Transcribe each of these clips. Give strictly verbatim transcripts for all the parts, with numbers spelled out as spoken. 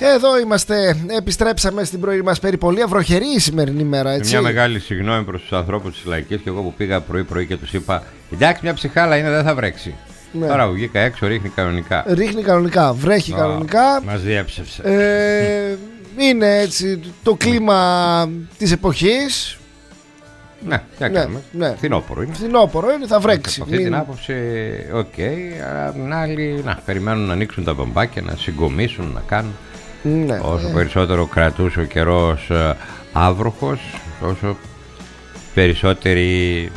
Εδώ είμαστε, επιστρέψαμε στην πρωινή μας περιπολία. Βροχερή η σημερινή μέρα, έτσι. Μια μεγάλη συγγνώμη προς τους ανθρώπους της Λαϊκής και εγώ που πήγα πρωί-πρωί και τους είπα: εντάξει, μια ψυχάλα είναι, δεν θα βρέξει. Ναι. Τώρα που βγήκα έξω, ρίχνει κανονικά. Ρίχνει κανονικά, βρέχει oh, κανονικά. Μας διέψευσε. Ε, είναι έτσι το κλίμα της εποχής. Ναι, τι να κάνουμε. Ναι. Φθινόπορο είναι. Φθινόπορο είναι, θα βρέξει. Από αυτή Μην... την άποψη, οκ. Okay, αλλά από την άλλη, να περιμένουν να ανοίξουν τα μπομπάκια, να συγκομίσουν, να κάνουν. Ναι. Όσο ε. περισσότερο κρατούσε ο καιρός ε, άβροχος, όσο περισσότερη.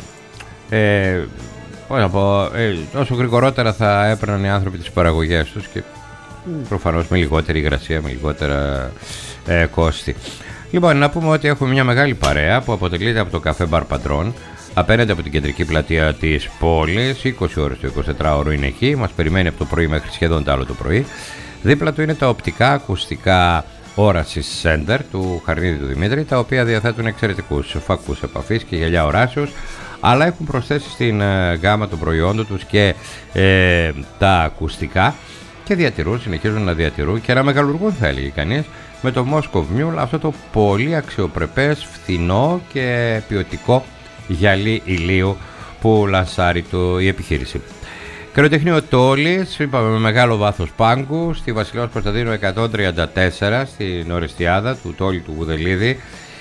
Ε, πώς να πω, ε, όσο γρηγορότερα θα έπαιρναν οι άνθρωποι τις παραγωγές τους και mm. προφανώς με λιγότερη υγρασία, με λιγότερα ε, κόστη. Λοιπόν, να πούμε ότι έχουμε μια μεγάλη παρέα που αποτελείται από το καφέ Μπαρ Πατρών απέναντι από την κεντρική πλατεία της πόλης. είκοσι ώρες το εικοσιτετράωρο είναι εκεί, μας περιμένει από το πρωί μέχρι σχεδόν το άλλο το πρωί. Δίπλα του είναι τα οπτικά ακουστικά Όρασης Center του Χαρνίδη του Δημήτρη, τα οποία διαθέτουν εξαιρετικούς φακούς επαφής και γυαλιά οράσεως, αλλά έχουν προσθέσει στην ε, γάμα των προϊόντων τους και ε, τα ακουστικά και διατηρούν, συνεχίζουν να διατηρούν και να μεγαλουργούν, θα έλεγε κανείς, με το Moscow Mule, αυτό το πολύ αξιοπρεπές, φθηνό και ποιοτικό γυαλί ηλίου που λανσάρει το, η επιχείρηση. Κρεοτεχνείο Τόλης, είπαμε, με μεγάλο βάθος πάγκου, στη Βασιλέως Κωνσταντίνου εκατόν τριάντα τέσσερα, στην Ορεστιάδα του Τόλη του Γουδελίδη.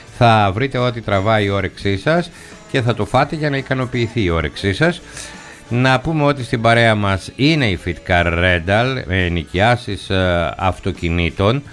Θα βρείτε ό,τι τραβάει η όρεξή σας και θα το φάτε για να ικανοποιηθεί η όρεξή σας. Να πούμε ότι στην παρέα μας είναι η Fitcar Rental, με νοικιάσεις ε, αυτοκινήτων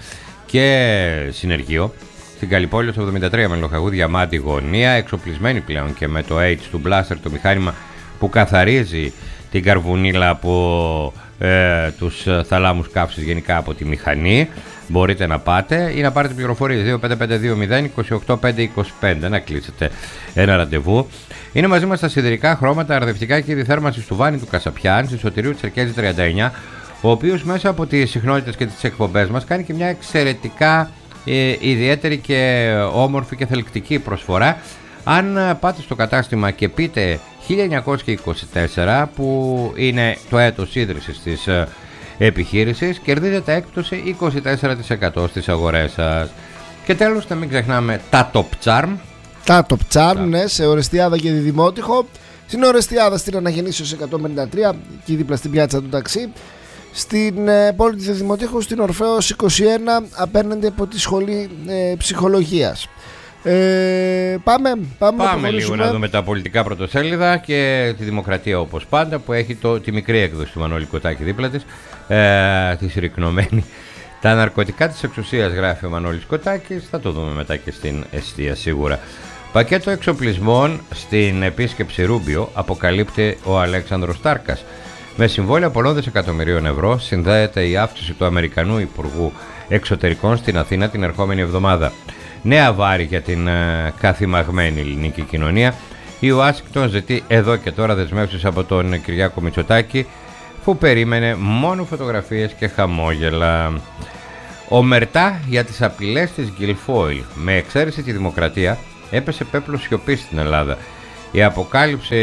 και συνεργείο. Στην Καλλιπόλεως εβδομήντα τρία με Λοχαγού Διαμάντη γωνία, εξοπλισμένη πλέον και με το H του Blaster, το μηχάνημα που καθαρίζει την καρβουνίλα από ε, τους θαλάμους καύσης, γενικά από τη μηχανή. Μπορείτε να πάτε ή να πάρετε πληροφορίες δύο πέντε πέντε δύο μηδέν είκοσι οκτώ πεντακόσια είκοσι πέντε να κλείσετε ένα ραντεβού. Είναι μαζί μας τα σιδηρικά χρώματα, αρδευτικά και διθέρμανση του Βάνη του Κασαπιάν, στη Σωτηρίου Τσερκέζη τριάντα εννιά, ο οποίος μέσα από τις συχνότητες και τις εκπομπές μας κάνει και μια εξαιρετικά ε, ιδιαίτερη και όμορφη και θελκτική προσφορά. Αν πάτε στο κατάστημα και πείτε χίλια εννιακόσια είκοσι τέσσερα, που είναι το έτος ίδρυσης της ε, επιχείρησης, κερδίζετε έκπτωση είκοσι τέσσερα τοις εκατό στις αγορές σας. Και τέλος, να μην ξεχνάμε τα Top Charm. Τα Top Charm, ναι, σε Ορεστιάδα και Διδημότυχο. Στην Ορεστιάδα, στην Αναγεννήσεως εκατόν πενήντα τρία, εκεί δίπλα στην πιάτσα του ταξί. Στην ε, πόλη της Διδημοτύχου, στην Ορφέως είκοσι ένα, απέναντι από τη σχολή ε, ψυχολογίας. Ε, πάμε, πάμε, πάμε λίγο να δούμε τα πολιτικά πρωτοσέλιδα και τη Δημοκρατία, όπως πάντα, που έχει το, τη μικρή έκδοση του Μανώλη Κοτάκη δίπλα της, ε, τη συρρυκνωμένη. Τα ναρκωτικά της εξουσίας, γράφει ο Μανώλης Κοτάκης, θα το δούμε μετά και στην εστία σίγουρα. Πακέτο εξοπλισμών στην επίσκεψη Ρούμπιο, αποκαλύπτει ο Αλέξανδρος Τάρκας. Με συμβόλαια πολλών δισεκατομμυρίων ευρώ συνδέεται η αύξηση του Αμερικανού Υπουργού Εξωτερικών στην Αθήνα την ερχόμενη εβδομάδα. Νέα βάρη για την ε, καθημαγμένη ελληνική κοινωνία. Η Ουάσιγκτον ζητεί εδώ και τώρα δεσμεύσεις από τον Κυριάκο Μητσοτάκη, που περίμενε μόνο φωτογραφίες και χαμόγελα. Ομερτά για τις απειλές της Γκιλφόιλ. Με εξαίρεση τη Δημοκρατία, έπεσε πέπλος σιωπής στην Ελλάδα. Η αποκάλυψη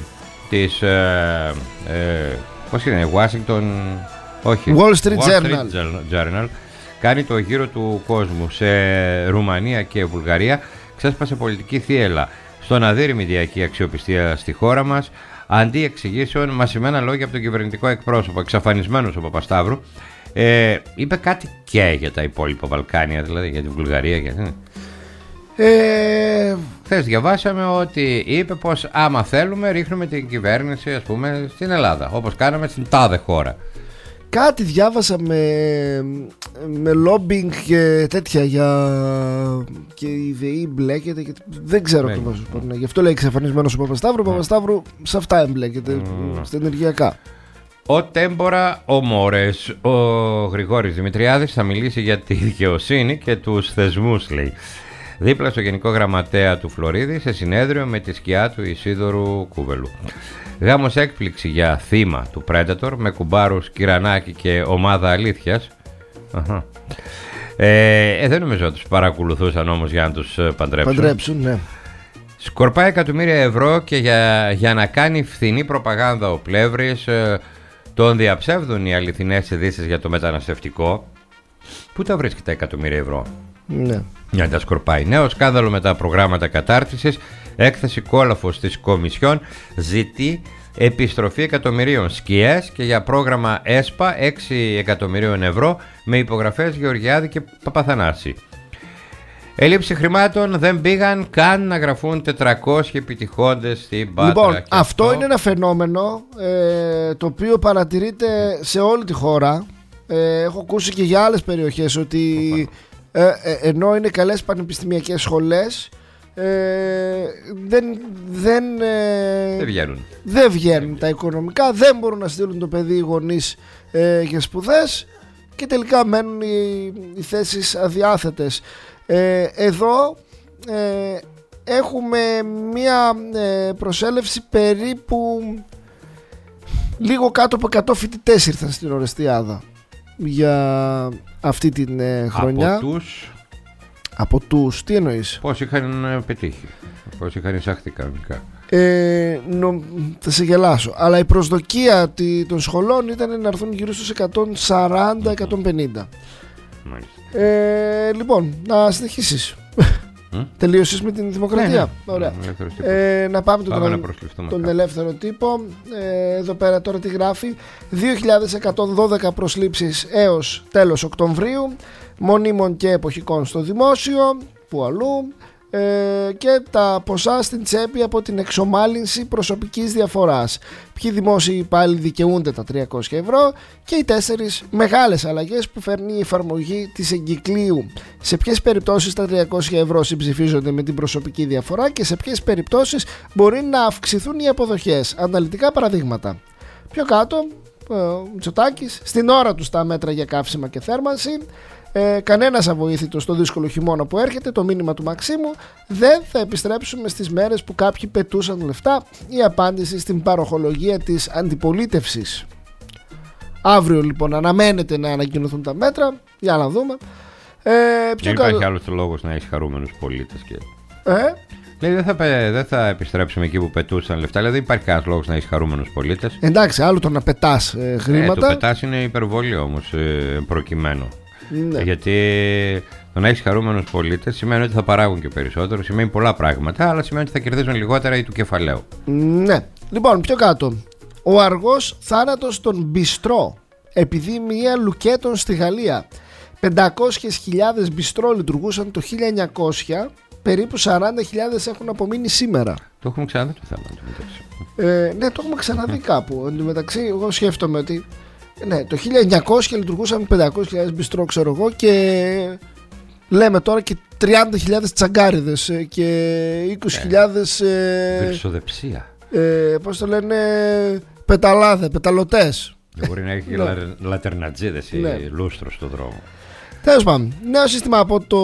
της ε, ε, πώς είναι, Washington, όχι, Wall Street, Wall Street Journal. Journal κάνει το γύρο του κόσμου. Σε Ρουμανία και Βουλγαρία ξέσπασε πολιτική θύελλα. Στο να δει ρημιδιακή αξιοπιστία στη χώρα μας, αντί εξηγήσεων, μασημένα λόγια από τον κυβερνητικό εκπρόσωπο, εξαφανισμένος ο Παπασταύρου. Ε, είπε κάτι και για τα υπόλοιπα Βαλκάνια, δηλαδή για τη Βουλγαρία. Για... Ε... Χθες διαβάσαμε ότι είπε πως άμα θέλουμε ρίχνουμε την κυβέρνηση, ας πούμε, στην Ελλάδα, όπως κάναμε στην τάδε χώρα. Κάτι διάβασα με, με lobbying και τέτοια για... και η ΔΕΗ μπλέκεται και... δεν ξέρω ακριβώς. Ναι. Γι' αυτό λέει εξαφανισμένος ο Παπασταύρου. Ο Παπασταύρου σε αυτά εμπλέκεται, mm. στα ενεργειακά. Ο Τέμπορα, ο Μόρες, ο Γρηγόρης Δημητριάδης θα μιλήσει για τη δικαιοσύνη και τους θεσμούς, λέει. Δίπλα στο Γενικό Γραμματέα του Φλωρίδη, σε συνέδριο με τη σκιά του Ισίδωρου Κούβελου. Γάμος έκπληξη για θύμα του Predator, με κουμπάρους Κυρανάκη και ομάδα αλήθειας. Αχα. Ε, ε, δεν νομίζω ότι τους παρακολουθούσαν όμως για να τους παντρέψουν. Παντρέψουν, ναι. Σκορπάει εκατομμύρια ευρώ και για, για να κάνει φθηνή προπαγάνδα ο Πλεύρης. Ε, τον διαψεύδουν οι αληθινές ειδήσεις για το μεταναστευτικό. Πού τα βρίσκει τα εκατομμύρια ευρώ? Ναι. Για να τα σκορπάει. Νέο σκάνδαλο με τα προγράμματα κατάρτισης. Έκθεση κόλαφος της Κομισιόν ζητεί επιστροφή εκατομμυρίων σκιές και για πρόγραμμα ΕΣΠΑ έξι εκατομμυρίων ευρώ με υπογραφές Γεωργιάδη και Παπαθανάση. Έλλειψη χρημάτων, δεν πήγαν καν να γραφούν τετρακόσιοι επιτυχώντες στην Πάτρα. Λοιπόν, αυτό, αυτό είναι ένα φαινόμενο ε, το οποίο παρατηρείται σε όλη τη χώρα. Ε, έχω ακούσει και για άλλες περιοχές ότι ε, ε, ενώ είναι καλές πανεπιστημιακές σχολές, ε, δεν, δεν, ε, δεν βγαίνουν. Δεν βγαίνουν τα οικονομικά, δεν μπορούν να στείλουν το παιδί οι γονείς ε, για σπουδές και τελικά μένουν οι, οι θέσεις αδιάθετες. Ε, εδώ ε, έχουμε μία ε, προσέλευση περίπου λίγο κάτω από εκατό φοιτητές ήρθαν στην Ορεστιάδα για αυτή την ε, χρονιά. Από τους... Από τους, τι εννοείς? Πώς είχαν πετύχει, πώς είχαν εισαχθεί κανονικά. Ε, νο, θα σε γελάσω. Αλλά η προσδοκία των σχολών ήταν να έρθουν γύρω στους εκατόν σαράντα με εκατόν πενήντα. Ε, λοιπόν, να συνεχίσεις. Mm? Τελείωσες με την δημοκρατία? Ναι, ωραία. Ε, να πάμε τον, πάμε τον, τον ελεύθερο τύπο. ε, Εδώ πέρα τώρα τι γράφει? δύο χιλιάδες εκατόν δώδεκα προσλήψεις έως τέλος Οκτωβρίου, μονίμων και εποχικών στο δημόσιο. Που αλλού? Ε, και τα ποσά στην τσέπη από την εξομάλυνση προσωπικής διαφοράς. Ποιοι δημόσιοι υπάλληλοι δικαιούνται τα τριακόσια ευρώ και οι τέσσερις μεγάλες αλλαγές που φέρνει η εφαρμογή της εγκυκλίου. Σε ποιες περιπτώσεις τα τριακόσια ευρώ συμψηφίζονται με την προσωπική διαφορά και σε ποιες περιπτώσεις μπορεί να αυξηθούν οι αποδοχές. Αναλυτικά παραδείγματα. Πιο κάτω, ο Μητσοτάκης, στην ώρα του στα μέτρα για καύσιμα και θέρμανση. Ε, κανένας αβοήθητος στο δύσκολο χειμώνα που έρχεται. Το μήνυμα του Μαξίμου: δεν θα επιστρέψουμε στις μέρες που κάποιοι πετούσαν λεφτά. Η απάντηση στην παροχολογία της αντιπολίτευσης. Αύριο λοιπόν αναμένεται να ανακοινωθούν τα μέτρα. Για να δούμε. ε, Δεν υπάρχει καλό... άλλος λόγος να έχει χαρούμενους πολίτες και... ε? Λέει, δεν θα, δεν θα επιστρέψουμε εκεί που πετούσαν λεφτά. Δηλαδή δεν υπάρχει κανένας λόγος να έχει χαρούμενους πολίτες. Εντάξει, άλλο το να πετάς ε, χρήματα. Ε, το πετάς είναι υπερβολή όμως ε, προκειμένου. Ναι. Γιατί το να έχει χαρούμενους πολίτες σημαίνει ότι θα παράγουν και περισσότερο, σημαίνει πολλά πράγματα, αλλά σημαίνει ότι θα κερδίζουν λιγότερα ή του κεφαλαίου. Ναι. Λοιπόν, πιο κάτω. Ο αργός θάνατος των μπιστρό. Επιδημία λουκέτων στη Γαλλία. πεντακόσιες χιλιάδες μπιστρό λειτουργούσαν το χίλια εννιακόσια. Περίπου σαράντα χιλιάδες έχουν απομείνει σήμερα. Το έχουμε ξαναδεί το θέμα. Ε, ναι, το έχουμε ξαναδεί κάπου. Εν τω μεταξύ, εγώ σκέφτομαι ότι ναι, το χίλια εννιακόσια λειτουργούσαν πεντακόσιες χιλιάδες μπιστρό, ξέρω εγώ, και λέμε τώρα και τριάντα χιλιάδες τσαγκάριδες και είκοσι χιλιάδες ε, βυρσοδεψία. Ε, πώς το λένε, πεταλάδε, πεταλωτές. Δεν μπορεί να έχει λατερνατζίδες ή ναι. λούστρο στον δρόμο. Τέλος πάντων, νέο σύστημα από το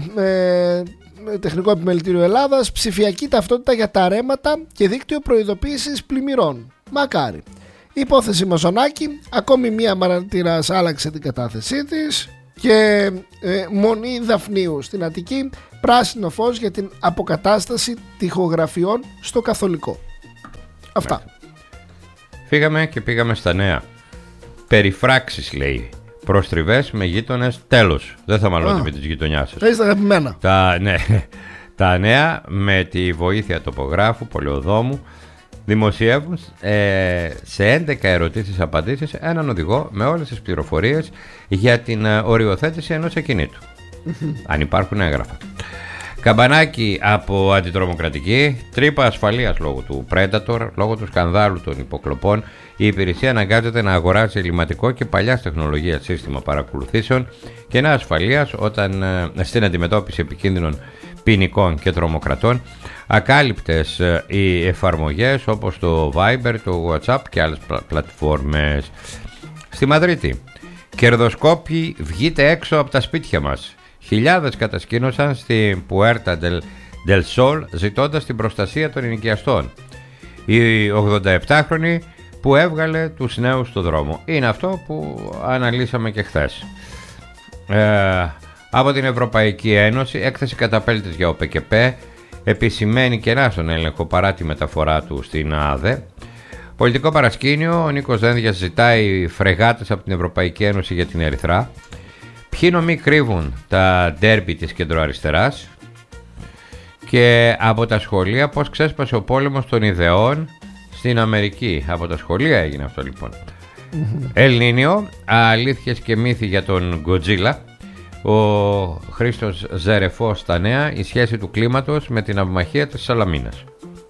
ε, Τεχνικό Επιμελητήριο Ελλάδας. Ψηφιακή ταυτότητα για τα ρέματα και δίκτυο προειδοποίησης πλημμυρών. Μακάρι. Υπόθεση Μαζονάκη. Ακόμη μία μαρτύρας άλλαξε την κατάθεσή της. Και ε, Μονή Δαφνίου στην Αττική. Πράσινο φως για την αποκατάσταση τοιχογραφιών στο Καθολικό. Αυτά. Φύγαμε και πήγαμε στα νέα. Περιφράξεις, λέει. Προστριβές με γείτονες, τέλος. Δεν θα μαλώνετε με τις γειτονιάς σας. Έχεις τα αγαπημένα. Τα, ναι, τα νέα με τη βοήθεια τοπογράφου Πολεοδόμου δημοσιεύουν ε, σε έντεκα ερωτήσεις απαντήσεις έναν οδηγό με όλες τις πληροφορίες για την ε, οριοθέτηση ενός ακινήτου. Αν υπάρχουν έγγραφα. Καμπανάκι από αντιτρομοκρατική, τρύπα ασφαλείας λόγω του Predator, λόγω του σκανδάλου των υποκλοπών. Η υπηρεσία αναγκάζεται να αγοράσει ελληματικό και παλιάς τεχνολογίας σύστημα παρακολουθήσεων και ένα ασφαλείας όταν ε, στην αντιμετώπιση επικίνδυνων ποινικών και τρομοκρατών. Ακάλυπτες ε, οι εφαρμογές όπως το Viber, το WhatsApp και άλλες πλα- πλατφόρμες. Στη Μαδρίτη, κερδοσκόποι, βγείτε έξω από τα σπίτια μας. Χιλιάδες κατασκήνωσαν στην Puerta del, del Sol ζητώντας την προστασία των ενοικιαστών. Η ογδονταεπτάχρονη που έβγαλε τους νέους στο δρόμο. Είναι αυτό που αναλύσαμε και χθες. Ε, από την Ευρωπαϊκή Ένωση, έκθεση καταπέλτης για ΟΠΕΚΕΠ, επισημαίνει κενά στον έλεγχο παρά τη μεταφορά του στην ΑΔΕ. Πολιτικό παρασκήνιο, ο Νίκος Δένδιας ζητάει φρεγάτες από την Ευρωπαϊκή Ένωση για την Ερυθρά. Ποιοι νομοί κρύβουν τα ντέρμπι της κεντροαριστεράς. Και από τα σχολεία πώς ξέσπασε ο πόλεμος των ιδεών στην Αμερική. Από τα σχολεία έγινε αυτό λοιπόν. Ελνίνιο, αλήθειες και μύθοι για τον Γκοτζίλα. Ο Χρήστος Ζερεφός στα νέα, η σχέση του κλίματος με την αυμαχία της Σαλαμίνας.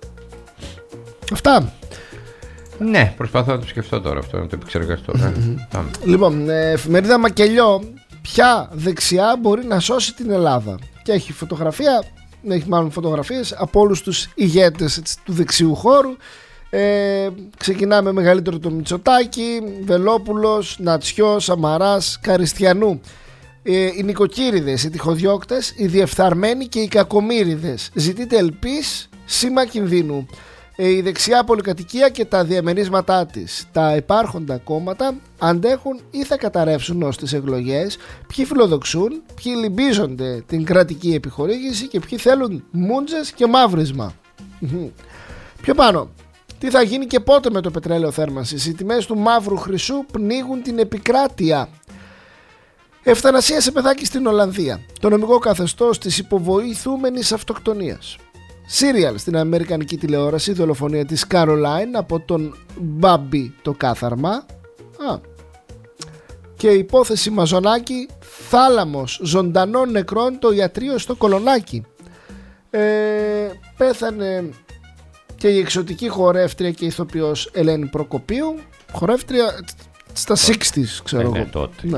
Αυτά. Ναι, προσπαθώ να το σκεφτώ τώρα αυτό, να το επεξεργαστώ. Λοιπόν, εφημερίδα Μακελιό. Ποια δεξιά μπορεί να σώσει την Ελλάδα? Και έχει φωτογραφία, έχει μάλλον φωτογραφίες από όλους τους ηγέτες, έτσι, του δεξιού χώρου. Ε, ξεκινάμε μεγαλύτερο το Μητσοτάκη, Βελόπουλος, Νατσιό, Σαμαράς, Καριστιανού. Ε, οι νοικοκύριδες, οι τυχοδιώκτες, οι διεφθαρμένοι και οι κακομοίριδες. Ζητείτε ελπίς, σήμα κινδύνου. Ε, η δεξιά πολυκατοικία και τα διαμερίσματά της. Τα υπάρχοντα κόμματα αντέχουν ή θα καταρρεύσουν ως τις εκλογές. Ποιοι φιλοδοξούν, ποιοι λυμπίζονται την κρατική επιχορήγηση και ποιοι θέλουν μούντζες και μαύρισμα. Πιο πάνω. Τι θα γίνει και πότε με το πετρέλαιο θέρμανσης? Οι τιμές του μαύρου χρυσού πνίγουν την επικράτεια. Ευθανασία σε παιδάκι στην Ολλανδία. Το νομικό καθεστώς της υποβοηθούμενης αυτοκτονίας. Σύριαλ στην αμερικανική τηλεόραση, η δολοφονία της Καρολάιν από τον Μπάμπι το κάθαρμα. Α. Και υπόθεση Μαζονάκη, θάλαμος ζωντανών νεκρών το ιατρείο στο Κολονάκι. Ε, πέθανε και η εξωτική χορεύτρια και ηθοποιός Ελένη Προκοπίου. Χορεύτρια στα εξήντα ξέρω εγώ. Τότε. Ναι.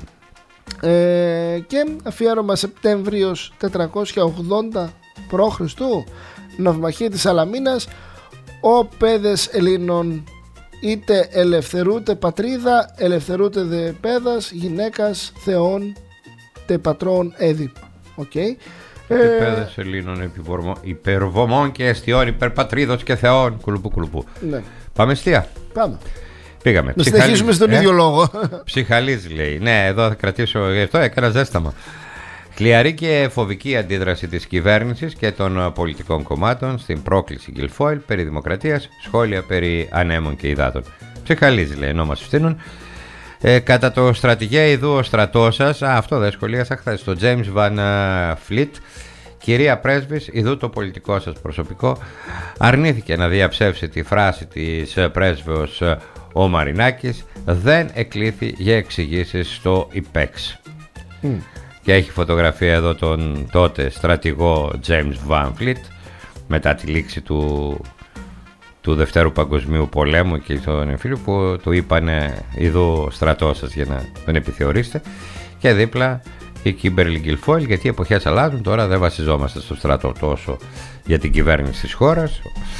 Ε, και αφιέρωμα Σεπτέμβριος τετρακόσια ογδόντα π.Χ. ναυμαχία της Σαλαμίνας. Ο παιδες Ελλήνων είτε ελευθερούτε πατρίδα, ελευθερούτε δε παιδας, γυναίκας θεών τε πατρών έδι. Οκ. Okay. Και παιδες Ελλήνων υπερβομών και αισθιών υπερπατρίδος και θεών. Κουλουπού κουλουπού. Ναι. Πάμε εστία. Πάμε. Πήγαμε. Να συνεχίσουμε στον ε? ίδιο λόγο. Ψυχαλής λέει. Ναι, εδώ θα κρατήσω. Γι' αυτό έκανα ζέσταμα. Χλιαρή και φοβική αντίδραση της κυβέρνησης και των πολιτικών κομμάτων στην πρόκληση Γκιλφόιλ περί δημοκρατίας, σχόλια περί ανέμων και υδάτων. Ψυχαλής λέει, ενώ μας φτύνουν. Ε, κατά το στρατηγέ ειδού ο στρατός σας, α, αυτό δεν σχολίασα χθες, το James Van Fleet, κυρία Πρέσβης, ειδού το πολιτικό σας προσωπικό, αρνήθηκε να διαψεύσει τη φράση της πρέσβεως ο Μαρινάκης, δεν εκλήθη για εξηγήσεις στο ΙΠΕΞ. Mm. Και έχει φωτογραφία εδώ τον τότε στρατηγό James Van Fleet μετά τη λήξη του, του Δευτέρου Παγκοσμίου Πολέμου και τον εμφύλιο που του είπανε ειδού στρατό σας για να τον επιθεωρήσετε, και δίπλα η Κίμπερλι Γκιλφόιλ, γιατί οι εποχές αλλάζουν, τώρα δεν βασιζόμαστε στο στρατό τόσο για την κυβέρνηση της χώρας,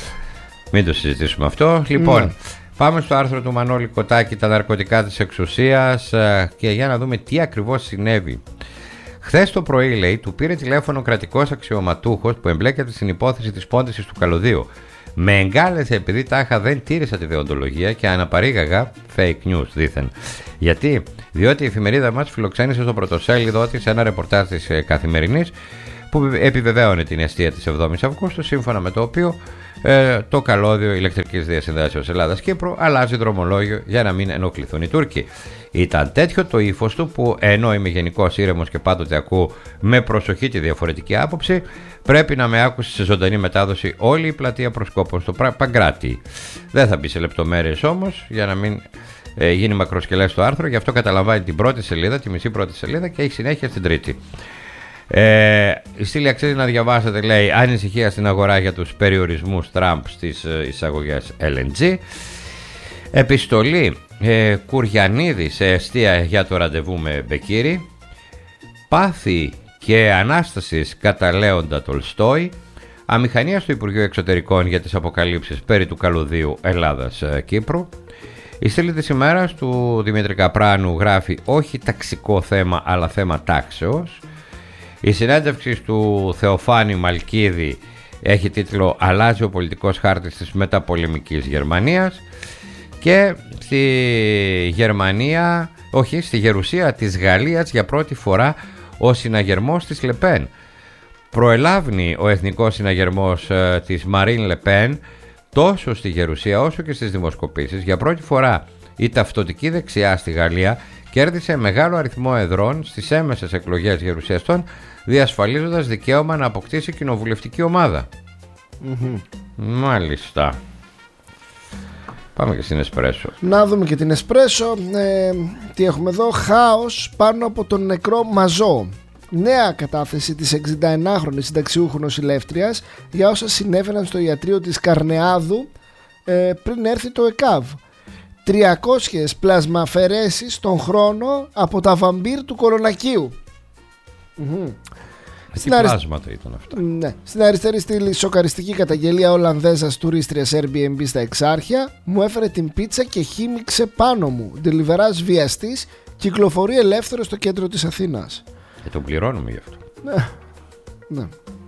μην το συζητήσουμε αυτό. Λοιπόν, mm. πάμε στο άρθρο του Μανώλη Κοτάκη, τα ναρκωτικά της εξουσίας, και για να δούμε τι ακριβώς συνέβη. Χθες το πρωί, λέει, του πήρε τηλέφωνο κρατικός αξιωματούχος που εμπλέκεται στην υπόθεση της πώντησης του καλωδίου. Με εγκάλεσε επειδή τάχα δεν τήρησα τη δεοντολογία και αναπαρήγαγα fake news δήθεν. Γιατί? Διότι η εφημερίδα μας φιλοξένησε στο πρωτοσέλιδο της ένα ρεπορτάζ της Καθημερινής που επιβεβαίωνε την αιστεία της εβδόμης Αυγούστου, σύμφωνα με το οποίο ε, το καλώδιο ηλεκτρικής διασυνδέσεως Ελλάδας-Κύπρου αλλάζει δρομολόγιο για να μην ενοχληθούν οι Τούρκοι. Ήταν τέτοιο το ύφος του που, ενώ είμαι γενικός ήρεμος και πάντοτε ακούω με προσοχή τη διαφορετική άποψη, πρέπει να με άκουσε σε ζωντανή μετάδοση όλη η πλατεία προσκόπων στο Παγκράτη. Δεν θα μπει σε λεπτομέρειες όμως για να μην ε, γίνει μακροσκελές το άρθρο, γι' αυτό καταλαμβάνει την πρώτη σελίδα, τη μισή πρώτη σελίδα, και έχει συνέχεια στην τρίτη. Ε, η στήλη αξίζει να διαβάσετε, λέει, ανησυχία στην αγορά για τους περιορισμούς Τραμπ στις εισαγωγές ελ εν τζι. Επιστολή ε, Κουριανίδη σε εστία για το ραντεβού με Μπεκίρη. Πάθη και ανάστασης κατά Λέοντα Τολστόη. Αμηχανία στο Υπουργείο Εξωτερικών για τις αποκαλύψεις περί του καλωδίου Ελλάδας-Κύπρου. Η στήλη της ημέρας του Δημήτρη Καπράνου γράφει όχι ταξικό θέμα αλλά θέμα τάξεως. Η συνέντευξη του Θεοφάνη Μαλκίδη έχει τίτλο «Αλλάζει ο πολιτικός χάρτης της μεταπολεμικής Γερμανίας». Και στη Γερμανία, όχι, στη γερουσία της Γαλλίας για πρώτη φορά ο συναγερμός της Λεπέν. Προελάβνει ο εθνικός συναγερμός ε, της Μαρίν Λεπέν τόσο στη γερουσία όσο και στις δημοσκοπήσεις. Για πρώτη φορά η ταυτοτική δεξιά στη Γαλλία κέρδισε μεγάλο αριθμό εδρών στις έμεσες εκλογές γερουσιαστών, διασφαλίζοντας δικαίωμα να αποκτήσει κοινοβουλευτική ομάδα. Mm-hmm. Μάλιστα. Πάμε και στην Εσπρέσο. Να δούμε και την Εσπρέσο. ε, Τι έχουμε εδώ? Χάος πάνω από τον νεκρό Μαζό. Νέα κατάθεση της εξηνταενάχρονης συνταξιούχου νοσηλεύτριας για όσα συνέβαιναν στο ιατρείο της Καρνεάδου ε, πριν έρθει το ΕΚΑΒ. τριακόσιες πλασμαφαιρέσεις τον χρόνο από τα βαμπύρ του Κολονακίου. Mm-hmm. Τι πλάσματα ήταν αυτά? Ναι. Στην αριστερή στήλη σοκαριστική καταγγελία Ολλανδέζας τουρίστριας Airbnb στα Εξάρχεια. Μου έφερε την πίτσα και χύμιξε πάνω μου. Ντελιβεράς βιαστής κυκλοφορεί ελεύθερο στο κέντρο της Αθήνας. Και τον πληρώνουμε γι' αυτό. Ναι. Ναι.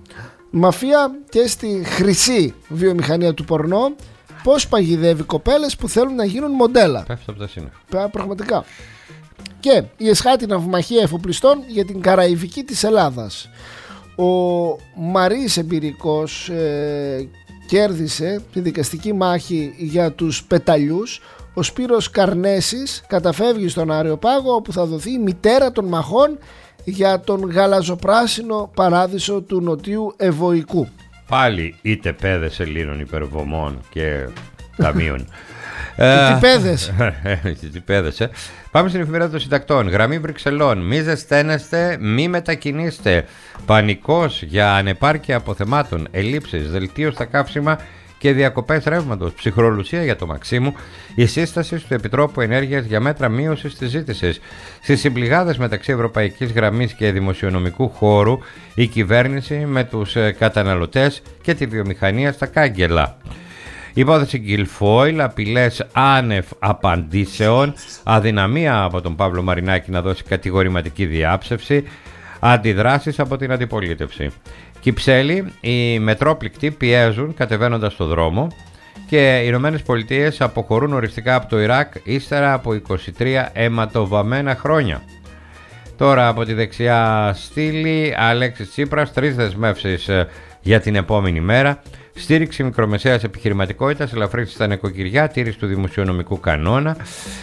Μαφία και στη χρυσή βιομηχανία του πορνό. Πώς παγιδεύει κοπέλες που θέλουν να γίνουν μοντέλα. Πέφτει από τα σύννεφα. Πραγματικά. Και η εσχάτη ναυμαχία εφοπλιστών για την Καραϊβική της Ελλάδας. Ο Μαρής Εμπειρικός ε, κέρδισε τη δικαστική μάχη για τους πεταλιούς. Ο Σπύρος Καρνέσης καταφεύγει στον Αριοπάγο, όπου θα δοθεί η μητέρα των μαχών για τον γαλαζοπράσινο παράδεισο του Νοτιού Ευωικού. Πάλι είτε πέδες Ελλήνων υπερβομών και ταμείων. Τι πέδες. Τι πέδες, ε. Πάμε στην εφημερίδα των συντακτών. Γραμμή Βρυξελών. Μη ζεσταίνεστε, μη μετακινήστε. Πανικός για ανεπάρκεια αποθεμάτων, ελλείψεις, δελτίο στα καύσιμα και διακοπές ρεύματος. Ψυχρολουσία για το Μαξίμου. Η σύσταση του Επιτρόπου Ενέργειας για μέτρα μείωσης της ζήτησης. Στις συμπληγάδες μεταξύ Ευρωπαϊκής Γραμμής και Δημοσιονομικού Χώρου, η κυβέρνηση με τους καταναλωτές και τη βιομηχανία στα κάγκελα. Υπόθεση Γκιλφόιλ, απειλές άνευ απαντήσεων, αδυναμία από τον Παύλο Μαρινάκη να δώσει κατηγορηματική διάψευση, αντιδράσεις από την αντιπολίτευση. Κυψέλη, οι μετρόπληκτοι πιέζουν κατεβαίνοντας στο δρόμο και οι Ηνωμένες Πολιτείες αποχωρούν οριστικά από το Ιράκ ύστερα από είκοσι τρία αιματοβαμμένα χρόνια. Τώρα από τη δεξιά στήλη, Αλέξης Τσίπρας, τρεις δεσμεύσεις για την επόμενη μέρα. Στήριξη μικρομεσαίας επιχειρηματικότητας, ελαφρύνση στα νοικοκυριά, τήρηση του δημοσιονομικού κανόνα.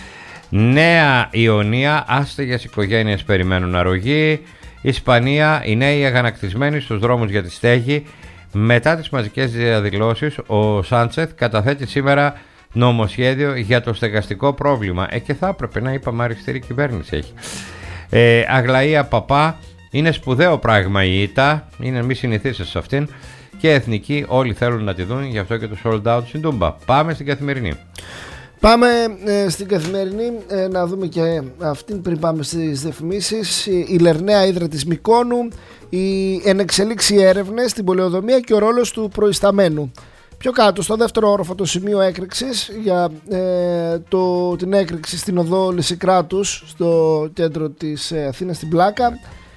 Νέα Ιωνία, άστεγες οικογένειες περιμένουν αρρωγή. Ισπανία, οι νέοι αγανακτισμένοι στους δρόμους για τη στέγη. Μετά τις μαζικές διαδηλώσεις, ο Σάντσεθ καταθέτει σήμερα νομοσχέδιο για το στεγαστικό πρόβλημα. Ε, και θα έπρεπε να είπαμε αριστερή κυβέρνηση έχει. Ε, Αγλαία Παπά, είναι σπουδαίο πράγμα η ήττα, είναι μη συνηθίσεις σε αυτήν. Και εθνική, όλοι θέλουν να τη δουν, γι' αυτό και το sold out στην Τούμπα. Πάμε στην Καθημερινή. Πάμε ε, στην Καθημερινή ε, να δούμε και αυτήν πριν πάμε στις διαφημίσεις. Η Λερναία Ύδρα της Μυκόνου, η ενεξελίξη έρευνες στην πολεοδομία και ο ρόλος του προϊσταμένου. Πιο κάτω στο δεύτερο όροφο το σημείο έκρηξης για ε, το, την έκρηξη στην οδό Λυσικράτους στο κέντρο της ε, Αθήνας στην Πλάκα.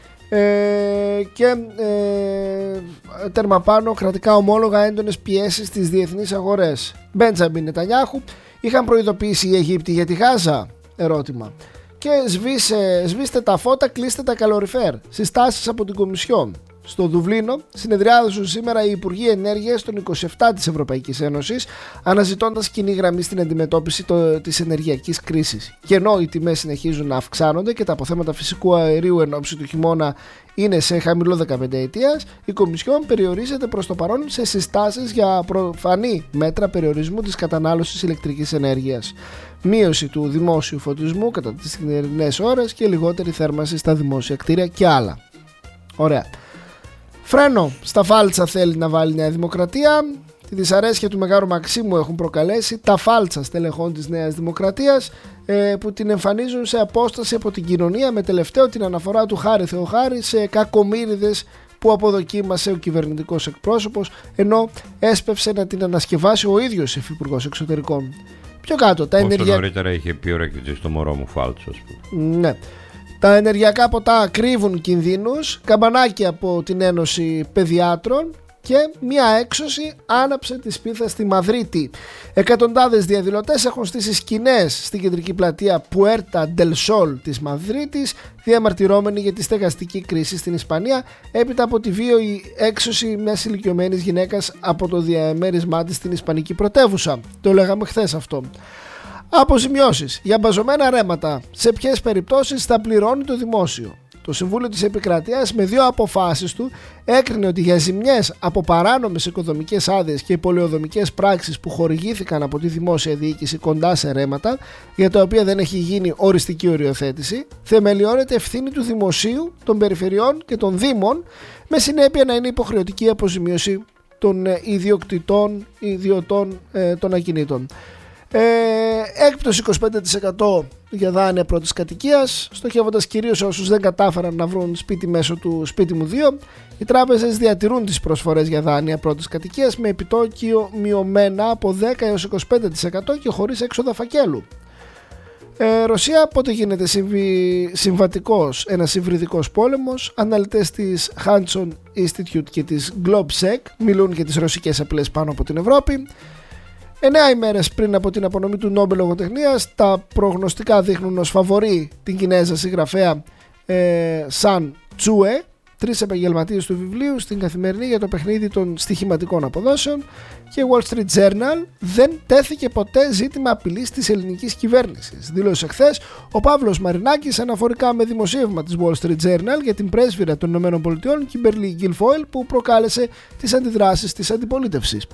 Ε, και ε, τέρμα πάνω κρατικά ομόλογα, έντονες πιέσεις στις διεθνείς αγορές. Μπέντζαμιν Νετανιάχου, είχαν προειδοποιήσει οι Αιγύπτιοι για τη Γάζα? Ερώτημα. Και σβήσε, σβήστε τα φώτα, κλείστε τα καλοριφέρ. Συστάσεις από την Κομισιόν. Στο Δουβλίνο συνεδριάζουν σήμερα οι Υπουργοί Ενέργειας των είκοσι επτά της Ευρωπαϊκής Ένωσης, αναζητώντας κοινή γραμμή στην αντιμετώπιση το, της ενεργειακής κρίσης. Και ενώ οι τιμές συνεχίζουν να αυξάνονται και τα αποθέματα φυσικού αερίου εν ώψη του χειμώνα είναι σε χαμηλό δεκαπενταετίας, η Κομισιόν περιορίζεται προς το παρόν σε συστάσεις για προφανή μέτρα περιορισμού της κατανάλωσης ηλεκτρικής ενέργειας, μείωση του δημόσιου φωτισμού κατά τις νυχτερινές ώρες και λιγότερη θέρμανση στα δημόσια κτίρια και άλλα. Ωραία. Φρένο στα φάλτσα θέλει να βάλει η Νέα Δημοκρατία. Τη δυσαρέσκεια του Μεγάρου Μαξίμου έχουν προκαλέσει τα φάλτσα στελεχών της Νέας Δημοκρατίας ε, που την εμφανίζουν σε απόσταση από την κοινωνία, με τελευταίο την αναφορά του Χάρη Θεοχάρη σε κακομοίριδες που αποδοκίμασε ο κυβερνητικός εκπρόσωπος, ενώ έσπευσε να την ανασκευάσει ο ίδιος υφυπουργός εξωτερικών. Πιο κάτω τα ενεργειακά. Όσο νωρίτερα είχε πει ο Ρέκτιτζης στο μωρό μου φάλτσο. Ναι. Τα ενεργειακά ποτά κρύβουν κινδύνους, καμπανάκι από την Ένωση Παιδιάτρων και μια έξωση άναψε τη σπίθα στη Μαδρίτη. Εκατοντάδες διαδηλωτές έχουν στήσει σκηνές στην κεντρική πλατεία Puerta del Sol της Μαδρίτης, διαμαρτυρόμενοι για τη στεγαστική κρίση στην Ισπανία έπειτα από τη βίαιη έξωση μιας ηλικιωμένης γυναίκας από το διαμέρισμά της στην Ισπανική πρωτεύουσα. Το λέγαμε χθες αυτό. Αποζημιώσεις για μπαζωμένα ρέματα. Σε ποιες περιπτώσεις θα πληρώνει το δημόσιο? Το Συμβούλιο της Επικρατείας με δύο αποφάσεις του έκρινε ότι για ζημιές από παράνομες οικοδομικές άδειες και πολεοδομικές πράξεις που χορηγήθηκαν από τη δημόσια διοίκηση κοντά σε ρέματα, για τα οποία δεν έχει γίνει οριστική οριοθέτηση, θεμελιώνεται ευθύνη του δημοσίου, των περιφερειών και των δήμων, με συνέπεια να είναι υποχρεωτική αποζημίωση των ιδιοκτητών, ιδιωτών ε, των ακινήτων. Ε, έκπτωση είκοσι πέντε τοις εκατό για δάνεια πρώτης κατοικίας, στοχεύοντας κυρίως όσους δεν κατάφεραν να βρουν σπίτι μέσω του Σπίτι μου δύο. Οι τράπεζες διατηρούν τις προσφορές για δάνεια πρώτης κατοικίας με επιτόκιο μειωμένα από δέκα έως είκοσι πέντε τοις εκατό και χωρίς έξοδα φακέλου. Ε, Ρωσία, πότε γίνεται συμβι... συμβατικός ένας υβριδικός πόλεμος? Αναλυτές της Hudson Institute και της GlobeSec μιλούν για τις ρωσικές απειλές πάνω από την Ευρώπη. Εννέα ημέρες πριν από την απονομή του Νόμπελ Λογοτεχνίας, τα προγνωστικά δείχνουν ως φαβορί την Κινέζα συγγραφέα ε, Σαν Τσούε, τρεις επαγγελματίες του βιβλίου στην Καθημερινή για το παιχνίδι των στοιχηματικών αποδόσεων, και Wall Street Journal. Δεν τέθηκε ποτέ ζήτημα απειλής της ελληνικής κυβέρνησης, δήλωσε χθες ο Παύλος Μαρινάκης αναφορικά με δημοσίευμα της Wall Street Journal για την πρέσβυρα των ΗΠΑ Kimberly Guilfoyle, που προκάλεσε τις αντιδράσεις της αντιπολίτευσης.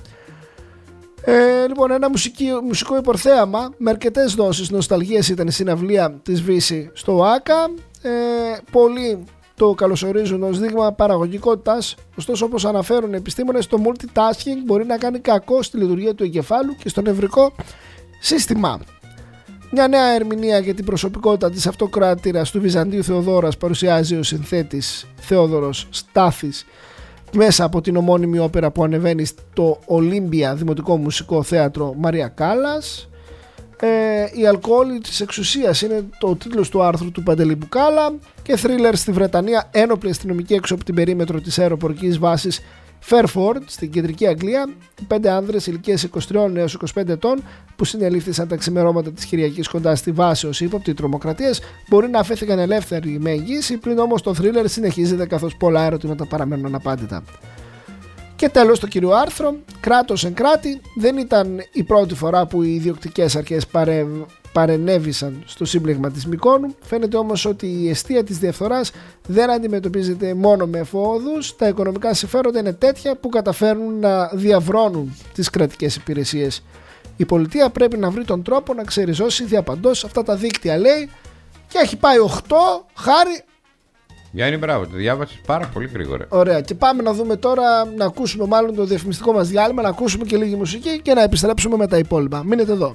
Ε, λοιπόν, ένα μουσική, μουσικό υπορθέαμα με αρκετές δόσεις νοσταλγίας ήταν η συναυλία της Βύση στο ΟΑΚΑ. Ε, πολλοί το καλωσορίζουν ως δείγμα παραγωγικότητας, ωστόσο, όπως αναφέρουν οι επιστήμονες, το multitasking μπορεί να κάνει κακό στη λειτουργία του εγκεφάλου και στο νευρικό σύστημα. Μια νέα ερμηνεία για την προσωπικότητα της αυτοκράτηρας του Βυζαντίου Θεοδόρας παρουσιάζει ο συνθέτης Θεόδωρος Στάθης μέσα από την ομώνυμη όπερα που ανεβαίνει στο Ολύμπια Δημοτικό Μουσικό Θέατρο Μαρία Κάλλας. Ε, η αλκοόλη της εξουσίας είναι το τίτλος του άρθρου του Παντελή Μπουκάλα. Και θρίλερ στη Βρετανία, ένοπλη αστυνομική έξω από την περίμετρο της αεροπορικής βάσης Fairford στην κεντρική Αγγλία. Πέντε άνδρες ηλικίας είκοσι τρία έως είκοσι πέντε ετών που συνελήφθησαν τα ξημερώματα της Κυριακής κοντά στη βάση ως ύποπτοι τρομοκρατίες μπορεί να αφέθηκαν ελεύθεροι με εγγύηση, πριν όμως το θρίλερ συνεχίζεται καθώς πολλά ερωτήματα παραμένουν αναπάντητα. Και τέλος το κύριο άρθρο, κράτος εν κράτη. Δεν ήταν η πρώτη φορά που οι ιδιοκτικές αρχές παρε... παρενέβησαν στο σύμπλεγμα της Μυκόνου. Φαίνεται όμως ότι η αιστεία της διαφθοράς δεν αντιμετωπίζεται μόνο με εφόδους. Τα οικονομικά συμφέροντα είναι τέτοια που καταφέρνουν να διαβρώνουν τις κρατικές υπηρεσίες. Η πολιτεία πρέπει να βρει τον τρόπο να ξεριζώσει διαπαντός αυτά τα δίκτυα, λέει, και έχει πάει οκτώ χάρη. Γιάννη, μπράβο, το διάβασες πάρα πολύ γρήγορα. Ωραία, και πάμε να δούμε τώρα, να ακούσουμε μάλλον το διαφημιστικό μας διάλειμμα, να ακούσουμε και λίγη μουσική και να επιστρέψουμε με τα υπόλοιπα. Μείνετε εδώ.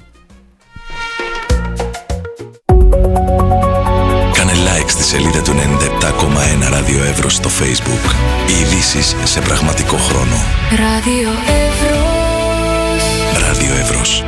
Κάνε like στη σελίδα του ενενήντα επτά κόμμα ένα Ράδιο Εύρος στο Facebook. Οι ειδήσεις σε πραγματικό χρόνο. Ράδιο Εύρος. Ράδιο Εύρος.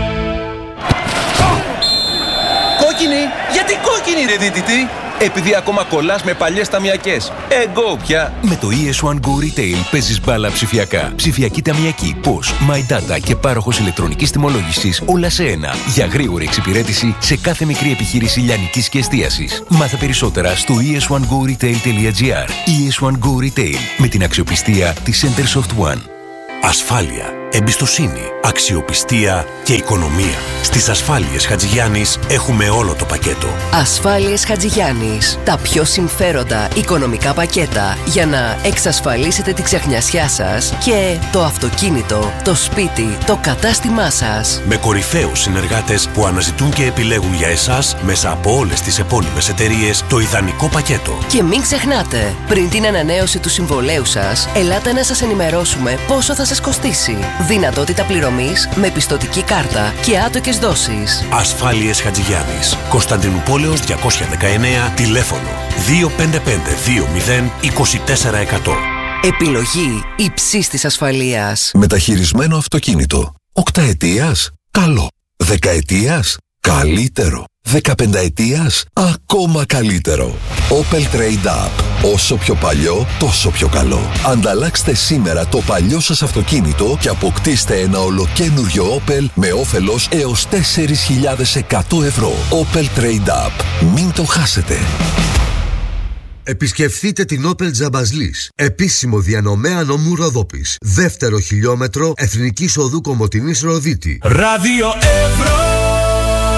Κόκκινη! Γιατί κόκκινη, ρε δίτητη? Επειδή ακόμα κολλάς με παλιές ταμιακές. Εγώ πια. Με το ι ες βαν Go Retail παίζεις μπάλα ψηφιακά. Ψηφιακή ταμιακή, πώς, My Data και πάροχος ηλεκτρονικής τιμολόγησης, όλα σε ένα. Για γρήγορη εξυπηρέτηση σε κάθε μικρή επιχείρηση λιανικής και εστίασης. Μάθε περισσότερα στο ι ες βαν γκο ριτέιλ τελεία τζι άρ. ι ες βαν Go Retail, με την αξιοπιστία της Centersoft One. Ασφάλεια, εμπιστοσύνη, αξιοπιστία και οικονομία. Στις Ασφάλειες Χατζηγιάννης έχουμε όλο το πακέτο. Ασφάλειες Χατζηγιάννης. Τα πιο συμφέροντα οικονομικά πακέτα για να εξασφαλίσετε τη ξεχνιασιά σας και το αυτοκίνητο, το σπίτι, το κατάστημά σας. Με κορυφαίους συνεργάτες που αναζητούν και επιλέγουν για εσάς μέσα από όλες τις επώνυμες εταιρείες το ιδανικό πακέτο. Και μην ξεχνάτε, πριν την ανανέωση του συμβολέου σας, ελάτε να σας ενημερώσουμε πόσο θα σας κοστίσει. Δυνατότητα πληρωμής με πιστωτική κάρτα και άτοκες δόσεις. Ασφάλειες Χατζηγιάννης. Κωνσταντινούπολεως διακόσια δεκαεννέα, τηλέφωνο δύο πέντε πέντε δύο μηδέν είκοσι τέσσερα εκατό. Επιλογή υψής της ασφαλείας. Μεταχειρισμένο αυτοκίνητο. Οκταετίας, καλό. Δεκαετίας, καλύτερο. Δεκαπενταετίας, ακόμα καλύτερο. Opel Trade Up. Όσο πιο παλιό, τόσο πιο καλό. Ανταλλάξτε σήμερα το παλιό σας αυτοκίνητο και αποκτήστε ένα ολοκένουργιο Opel με όφελος έως τέσσερις χιλιάδες εκατό ευρώ. Opel Trade Up. Μην το χάσετε. Επισκεφθείτε την Opel Τζαμπαζλής, επίσημο διανομέα νομού Ροδόπης. Δεύτερο χιλιόμετρο Εθνικής Οδού Κομοτηνής Ροδίτη. Ράδιο Εύρος.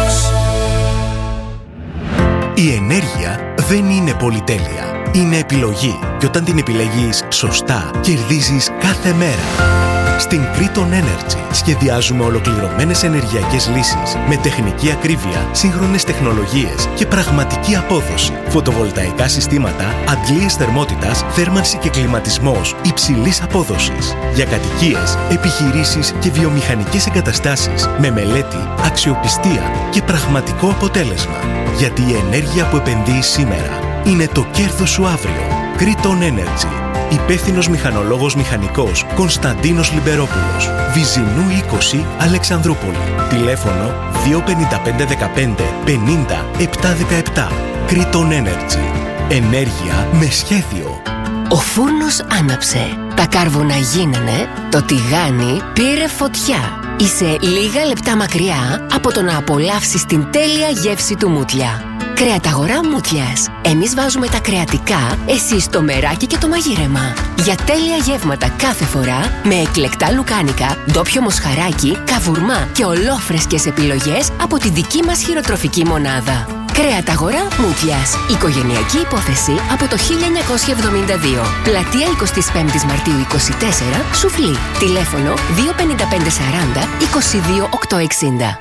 Η ενέργεια δεν είναι πολυτέλεια. Είναι επιλογή. Και όταν την επιλέγεις σωστά, κερδίζεις κάθε μέρα. Στην Kriton Energy σχεδιάζουμε ολοκληρωμένες ενεργειακές λύσεις με τεχνική ακρίβεια, σύγχρονες τεχνολογίες και πραγματική απόδοση. Φωτοβολταϊκά συστήματα, αντλίες θερμότητας, θέρμανση και κλιματισμός υψηλής απόδοσης. Για κατοικίες, επιχειρήσεις και βιομηχανικές εγκαταστάσεις με μελέτη, αξιοπιστία και πραγματικό αποτέλεσμα. Γιατί η ενέργεια που επενδύεις σήμερα είναι το κέρδος σου αύριο. Kriton Energy. Υπεύθυνος μηχανολόγος μηχανικός Κωνσταντίνος Λιμπερόπουλος. Βυζινού είκοσι, Αλεξανδρούπολη. Τηλέφωνο δύο πέντε πέντε δεκαπέντε πενήντα επτακόσια δεκαεπτά. Kriton Energy. Ενέργεια με σχέδιο. Ο φούρνος άναψε. Τα κάρβουνα γίνανε. Το τηγάνι πήρε φωτιά. Είσαι λίγα λεπτά μακριά από το να απολαύσεις την τέλεια γεύση του μούτλια. Κρεαταγορά Μούτλιας. Εμείς βάζουμε τα κρεατικά, εσείς το μεράκι και το μαγείρεμα. Για τέλεια γεύματα κάθε φορά, με εκλεκτά λουκάνικα, ντόπιο μοσχαράκι, καβουρμά και ολόφρεσκες επιλογές από τη δική μας χειροτροφική μονάδα. Κρεαταγορά Μούτλιας. Οικογενειακή υπόθεση από το χίλια εννιακόσια εβδομήντα δύο. Πλατεία εικοστή πέμπτη Μαρτίου είκοσι τέσσερα, Σουφλή. Τηλέφωνο δύο πέντε πέντε σαράντα είκοσι δύο οκτακόσια εξήντα.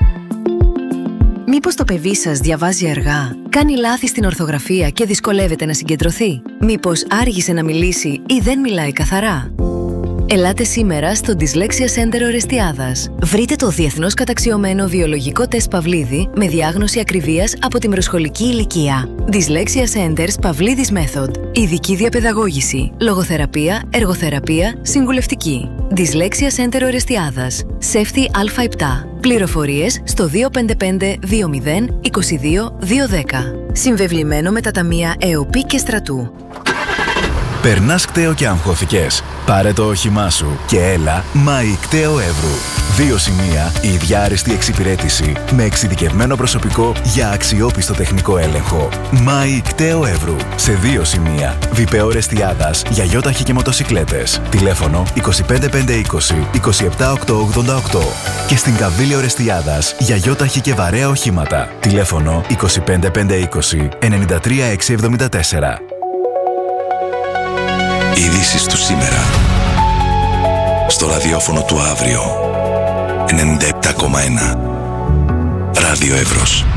Μήπως το παιδί σας διαβάζει αργά, κάνει λάθη στην ορθογραφία και δυσκολεύεται να συγκεντρωθεί? Μήπως άργησε να μιλήσει ή δεν μιλάει καθαρά? Ελάτε σήμερα στο Dyslexia Center Ορεστιάδας. Βρείτε το διεθνώς καταξιωμένο βιολογικό τεστ Παυλίδη με διάγνωση ακριβίας από τη μεσοσχολική ηλικία. Dyslexia Centers Παυλίδης Method. Ειδική διαπαιδαγώγηση, λογοθεραπεία, εργοθεραπεία, συμβουλευτική. Dyslexia Center Ορεστιάδας. Σέφθη Α επτά. Πληροφορίες στο δύο πέντε πέντε δύο μηδέν είκοσι δύο δύο δέκα. Συμβεβλημένο με τα ταμεία ΕΟΠΗ και Στρατού. Περνάς κταίο και αγχώθηκες? Πάρε το όχημά σου και έλα Μάη Κταίο Εύρου. Δύο σημεία, η ίδια άριστη εξυπηρέτηση με εξειδικευμένο προσωπικό για αξιόπιστο τεχνικό έλεγχο. Μάη Κταίο Εύρου. Σε δύο σημεία. Βιπεό Ορεστιάδας για γιόταχη και μοτοσικλέτες. Τηλέφωνο είκοσι πέντε πεντακόσια είκοσι είκοσι επτά οκτακόσια ογδόντα οκτώ. Και στην Καβίλη Ορεστιάδας για γιόταχη και βαρέα οχήματα. Τηλέφωνο είκοσι πέντε πεντακόσια είκοσι ενενήντα τρία εξακόσια εβδομήντα τέσσερα. Ειδήσεις του σήμερα. Στο ραδιόφωνο του αύριο. ενενήντα επτά κόμμα ένα. Ράδιο Εύρος.